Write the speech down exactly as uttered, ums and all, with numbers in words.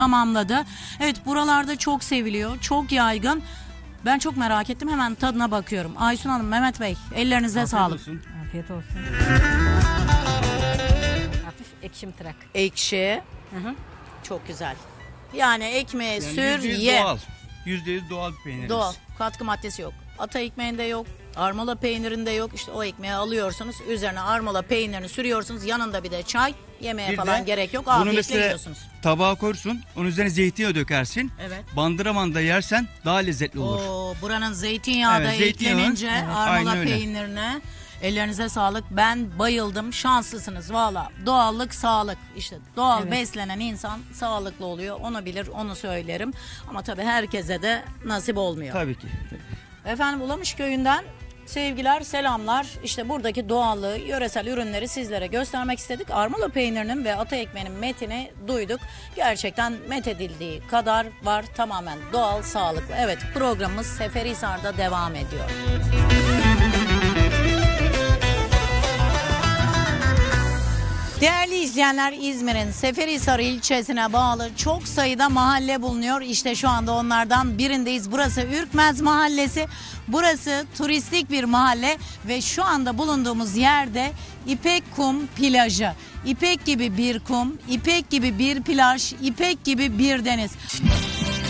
tamamladı. Evet, buralarda çok seviliyor, çok yaygın. Ben çok merak ettim, hemen tadına bakıyorum. Aysun Hanım, Mehmet Bey, ellerinize Afiyet sağlık. olsun. Afiyet olsun. Hafif ekşimtırak. Ekşi. Hı hı. Çok güzel. Yani ekmeğe Yani sür yüzde yüz ye. doğal. yüzde yüz doğal peynirimiz. Doğal. Katkı maddesi yok. Ata ekmeğinde yok. Armola peynirinde yok. İşte o ekmeği alıyorsunuz. Üzerine armola peynirini sürüyorsunuz. Yanında bir de çay. Yemeğe Bir falan de gerek yok. Bunu Afiyetle mesela yiyorsunuz. tabağa koyursun. Onun üzerine zeytinyağı dökersin. Evet. Bandıramanda yersen daha lezzetli olur. Oo, buranın zeytinyağı da Evet, zeytinyağı. eklenince Evet, armola aynen öyle. peynirine ellerinize sağlık. Ben bayıldım. Şanslısınız valla. Doğallık, sağlık. İşte doğal Evet. beslenen insan sağlıklı oluyor. Onu bilir, onu söylerim. Ama tabii herkese de nasip olmuyor. Tabii ki. Efendim, Ulamış Köyü'nden sevgiler, selamlar. İşte buradaki doğallığı, yöresel ürünleri sizlere göstermek istedik. Armola peynirinin ve ata ekmeğinin metini duyduk. Gerçekten methedildiği kadar var. Tamamen doğal, sağlıklı. Evet, programımız Seferihisar'da devam ediyor. Değerli izleyenler, İzmir'in Seferihisar ilçesine bağlı çok sayıda mahalle bulunuyor. İşte şu anda onlardan birindeyiz. Burası Ürkmez Mahallesi. Burası turistik bir mahalle ve şu anda bulunduğumuz yerde İpek Kum plajı. İpek gibi bir kum, İpek gibi bir plaj, İpek gibi bir deniz.